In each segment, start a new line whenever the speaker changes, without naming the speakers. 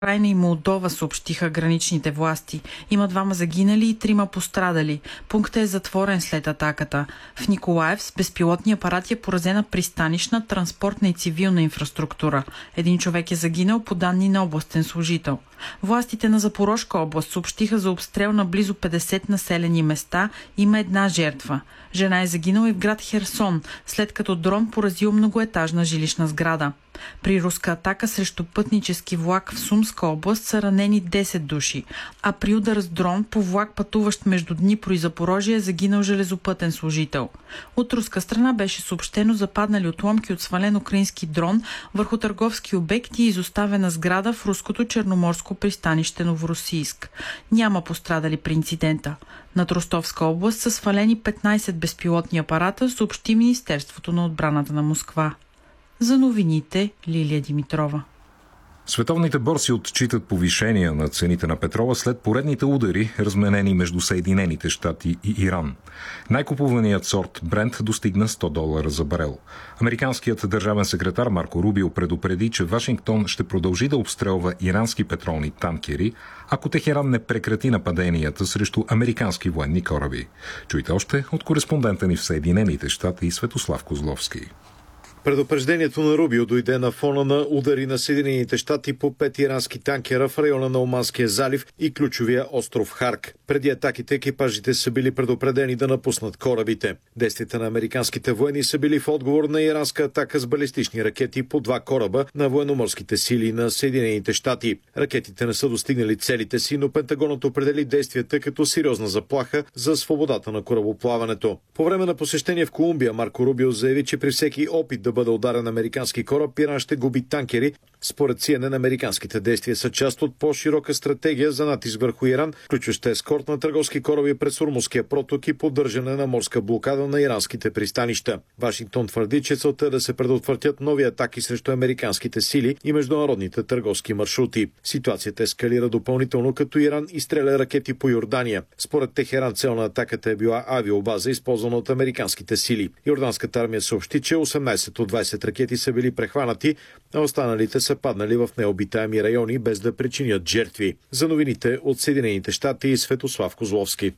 Украйна и Молдова, съобщиха граничните власти. Има 2 загинали и 3 пострадали. Пунктът е затворен след атаката. В Николаев с безпилотни апарати е поразена пристанищна, транспортна и цивилна инфраструктура. 1 човек е загинал по данни на областен служител. Властите на Запорожка област съобщиха за обстрел на близо 50 населени места. Има 1 жертва. Жена е загинала и в град Херсон, след като дрон поразил многоетажна жилищна сграда. При руска атака срещу пътнически влак в Сумска област са ранени 10 души, а при удар с дрон по влак, пътуващ между Днипро и Запорожие, е загинал железопътен служител. От руска страна беше съобщено за паднали отломки от свален украински дрон върху търговски обекти и изоставена сграда в руското черноморско пристанище Новоросийск. Няма пострадали при инцидента. Над Ростовска област са свалени 15 безпилотни апарата, съобщи Министерството на отбраната на Москва. За новините Лилия Димитрова.
Световните борси отчитат повишения на цените на петрола след поредните удари, разменени между Съединените щати и Иран. Най-купуваният сорт Брент достигна $100 за барел. Американският държавен секретар Марко Рубио предупреди, че Вашингтон ще продължи да обстрелва ирански петролни танкери, ако Техеран не прекрати нападенията срещу американски военни кораби. Чуйте още от кореспондента ни в Съединените щати Светослав Козловски.
Предупреждението на Рубио дойде на фона на удари на Съединените щати по 5 ирански танкера в района на Оманския залив и ключовия остров Харк. Преди атаките екипажите са били предупредени да напуснат корабите. Действията на американските военни са били в отговор на иранска атака с балистични ракети по 2 кораба на военноморските сили на Съединените щати. Ракетите не са достигнали целите си, но Пентагонът определи действията като сериозна заплаха за свободата на корабоплаването. По време на посещение в Колумбия Марко Рубио заяви, че при всеки опит да бъде ударен американски кораб, Иран ще губи танкери. Според CNN, американските действия са част от по-широка стратегия за натиск върху Иран, включваща ескорт на търговски кораби през Ормузския проток и поддържане на морска блокада на иранските пристанища. Вашингтон твърди, че целта е да се предотвратят нови атаки срещу американските сили и международните търговски маршрути. Ситуацията ескалира допълнително, като Иран изстреля ракети по Йордания. Според Техеран цел на атаката е била авиобаза, използвана от американските сили. Йорданската армия съобщи, че 18 от 20 ракети са били прехванати, а останалите са паднали в необитаеми райони без да причинят жертви. За новините от Съединените щати Светослав Козловски.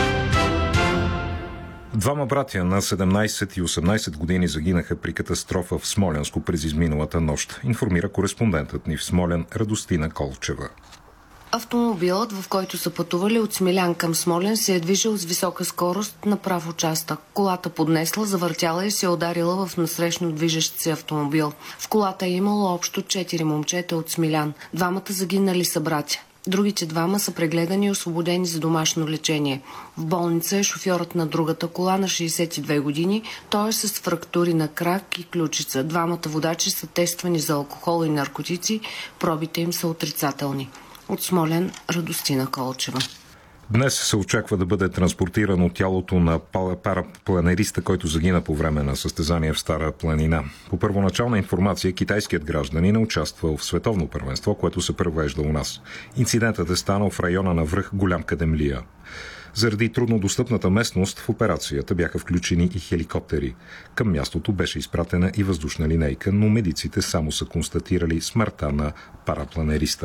2 братя на 17 и 18 години загинаха при катастрофа в Смолянско през изминалата нощ, информира кореспондентът ни в Смолян Радостина Колчева.
Автомобилът, в който са пътували от Смилян към Смолян, се е движил с висока скорост на прав участък. Колата поднесла, завъртяла и се е ударила в насрещно движещ се автомобил. В колата е имало общо 4 момчета от Смилян. 2 загинали са братя. Другите 2 са прегледани и освободени за домашно лечение. В болница е шофьорът на другата кола на 62 години. Той е с фрактури на крак и ключица. 2 водачи са тествани за алкохол и наркотици. Пробите им са отрицателни. От Смолян Радостина Колчева.
Днес се очаква да бъде транспортирано тялото на парапланериста, който загина по време на състезание в Стара планина. По първоначална информация, китайският гражданин е участвал в световно първенство, което се провежда у нас. Инцидентът е станал в района на връх Голям Кадемлия. Заради труднодостъпната местност в операцията бяха включени и хеликоптери. Към мястото беше изпратена и въздушна линейка, но медиците само са констатирали смъртта на парапланериста.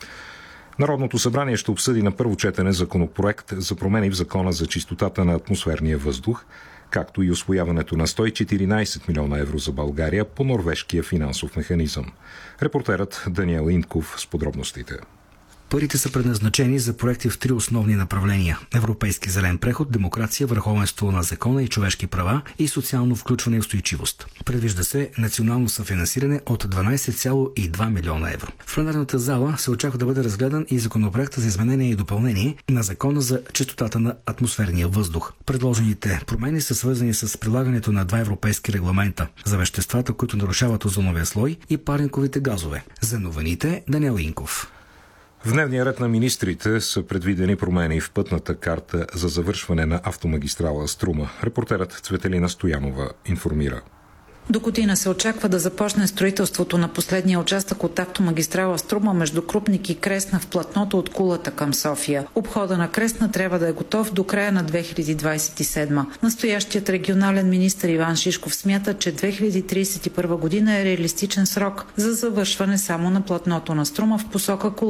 Народното събрание ще обсъди на първо четене законопроект за промени в закона за чистотата на атмосферния въздух, както и усвояването на 114 милиона евро за България по норвежкия финансов механизъм. Репортерът Даниел Инков с подробностите.
Парите са предназначени за проекти в 3 основни направления – европейски зелен преход, демокрация, върховенство на закона и човешки права и социално включване и устойчивост. Предвижда се национално съфинансиране от 12,2 милиона евро. В пленарната зала се очаква да бъде разгледан и законопроекта за изменение и допълнение на закона за чистотата на атмосферния въздух. Предложените промени са свързани с прилагането на 2 европейски регламента за веществата, които нарушават озоновия слой и парниковите газове. За новините Даниел Инков.
В дневния ред на министрите са предвидени промени в пътната карта за завършване на автомагистрала Струма. Репортерът Цветелина Стоянова информира.
Догодина се очаква да започне строителството на последния участък от автомагистрала Струма между Крупник и Кресна в платното от Кулата към София. Обхода на Кресна трябва да е готов до края на 2027. Настоящият регионален министър Иван Шишков смята, че 2031 година е реалистичен срок за завършване само на платното на Струма в посока Кулата